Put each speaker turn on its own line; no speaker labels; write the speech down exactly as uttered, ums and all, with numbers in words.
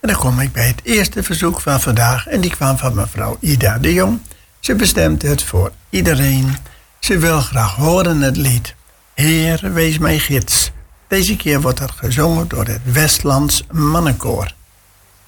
En dan kom ik bij het eerste verzoek van vandaag. En die kwam van mevrouw Ida de Jong. Ze bestemt het voor iedereen. Ze wil graag horen het lied Heer, wees mijn gids. Deze keer wordt er gezongen door het Westlands Mannenkoor.